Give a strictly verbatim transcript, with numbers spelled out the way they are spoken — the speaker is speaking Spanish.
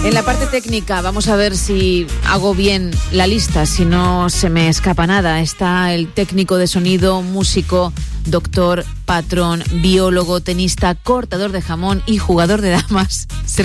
En la parte técnica vamos a ver si hago bien la lista, si no se me escapa nada. Está el técnico de sonido, músico, doctor, patrón, biólogo, tenista, cortador de jamón y jugador de damas.